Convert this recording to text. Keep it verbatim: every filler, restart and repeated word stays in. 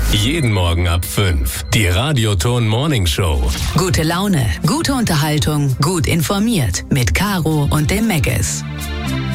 Jeden Morgen ab fünf. Die Radioton Morning Show. Gute Laune, gute Unterhaltung, gut informiert. Mit Caro und dem Megas.